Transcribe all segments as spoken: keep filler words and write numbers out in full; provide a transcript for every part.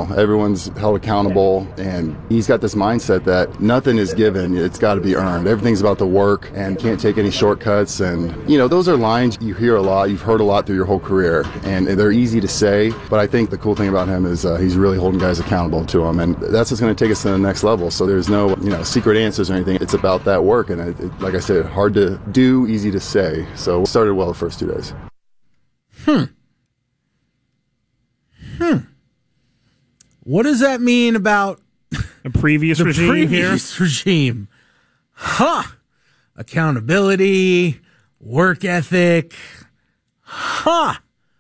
phenomenal. Everyone's held accountable, and he's got this mindset that nothing is given. It's got to be earned. Everything's about the work and can't take any shortcuts. And, you know, those are lines you hear a lot. You've heard a lot through your whole career, and they're easy to say. But I think the cool thing about him is uh, he's really holding guys accountable to him, and that's what's going to take us to the next level. So there's no, you know, secret answers or anything. It's about that work, and it, it, like I said, hard to do, easy to say. So we started well the first two days. Hmm. Hmm. What does that mean about the previous the regime previous here? regime? Huh. Accountability, work ethic. Huh.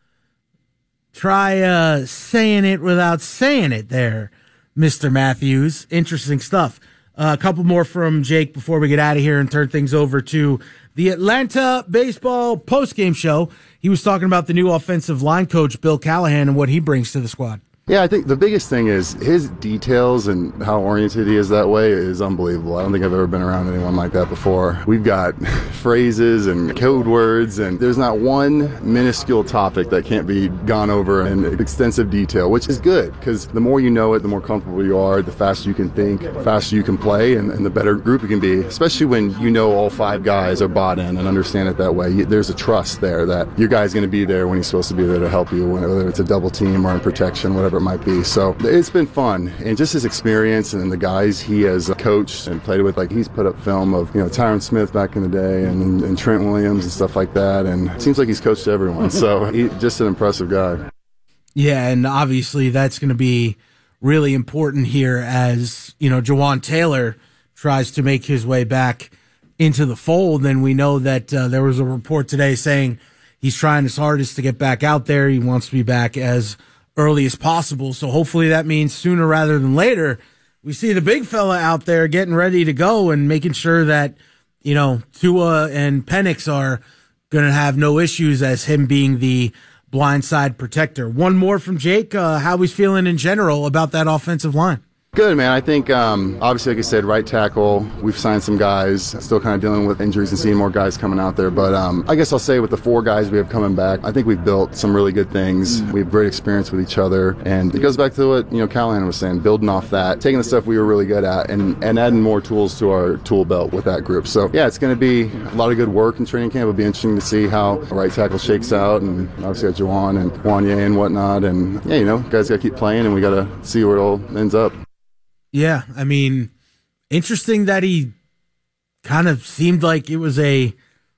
Try uh, saying it without saying it there, Mister Matthews. Interesting stuff. Uh, a couple more from Jake before we get out of here and turn things over to the Atlanta baseball postgame show. He was talking about the new offensive line coach, Bill Callahan, and what he brings to the squad. Yeah, I think the biggest thing is his details and how oriented he is that way is unbelievable. I don't think I've ever been around anyone like that before. We've got phrases and code words, and there's not one minuscule topic that can't be gone over in extensive detail, which is good because the more you know it, the more comfortable you are, the faster you can think, the faster you can play, and, and the better group you can be, especially when you know all five guys are bought in and understand it that way. There's a trust there that your guy's going to be there when he's supposed to be there to help you, whether it's a double team or in protection, whatever it might be. So it's been fun, and just his experience and the guys he has coached and played with, like he's put up film of, you know, Tyron Smith back in the day and, and Trent Williams and stuff like that, and it seems like he's coached everyone. So he's just an impressive guy. Yeah, and obviously that's going to be really important here as, you know, Jawaan Taylor tries to make his way back into the fold. And we know that uh, there was a report today saying he's trying his hardest to get back out there. He wants to be back as early as possible. So hopefully that means sooner rather than later, we see the big fella out there getting ready to go and making sure that, you know, Tua and Penix are going to have no issues as him being the blindside protector. One more from Jake, uh, how he's feeling in general about that offensive line. Good, man. I think, um, obviously, like I said, right tackle, we've signed some guys, still kind of dealing with injuries and seeing more guys coming out there. But um, I guess I'll say with the four guys we have coming back, I think we've built some really good things. We have great experience with each other. And it goes back to what, you know, Callahan was saying, building off that, taking the stuff we were really good at and, and adding more tools to our tool belt with that group. So, yeah, it's going to be a lot of good work in training camp. It'll be interesting to see how right tackle shakes out. And obviously got Jawaan and Wanye and whatnot. And, yeah, you know, guys got to keep playing, and we got to see where it all ends up. Yeah, I mean, interesting that he kind of seemed like it was a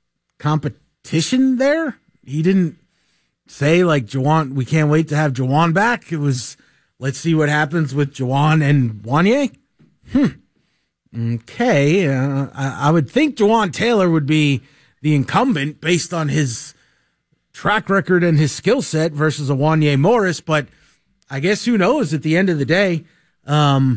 competition there. He didn't say, like, Jawaan, we can't wait to have Jawaan back. It was, let's see what happens with Jawaan and Wanye. Hmm. Okay. Uh, I, I would think Jawaan Taylor would be the incumbent based on his track record and his skill set versus a Wanye Morris, but I guess who knows at the end of the day. Um,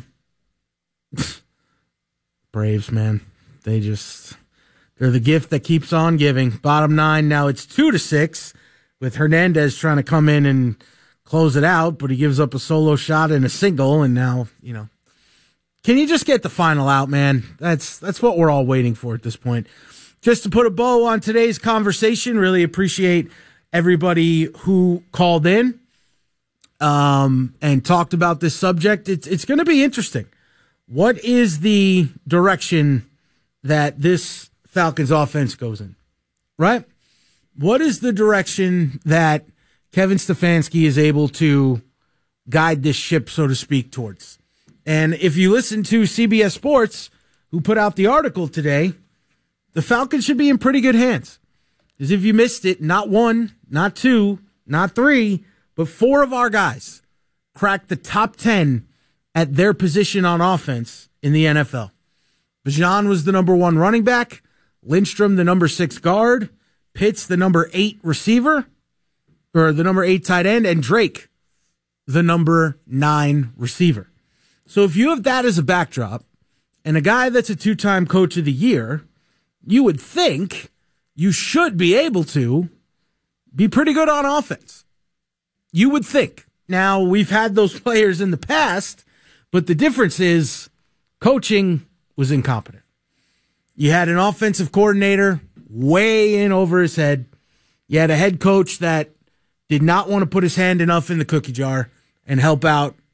Braves, man, they just, they're the gift that keeps on giving. Bottom nine, now it's two to six with Hernandez trying to come in and close it out, but he gives up a solo shot and a single, and now, you know, can you just get the final out, man? That's, that's what we're all waiting for at this point. Just to put a bow on today's conversation, really appreciate everybody who called in um, and talked about this subject. It's, it's going to be interesting. What is the direction that this Falcons offense goes in, right? What is the direction that Kevin Stefanski is able to guide this ship, so to speak, towards? And if you listen to C B S Sports, who put out the article today, the Falcons should be in pretty good hands. Because if you missed it, not one, not two, not three, but four of our guys cracked the top ten at their position on offense in the N F L. Bijan was the number one running back, Lindstrom the number six guard, Pitts the number eight receiver, or the number eight tight end, and Drake the number nine receiver. So if you have that as a backdrop, and a guy that's a two-time coach of the year, you would think you should be able to be pretty good on offense. You would think. Now, we've had those players in the past, but the difference is coaching was incompetent. You had an offensive coordinator way in over his head. You had a head coach that did not want to put his hand enough in the cookie jar and help out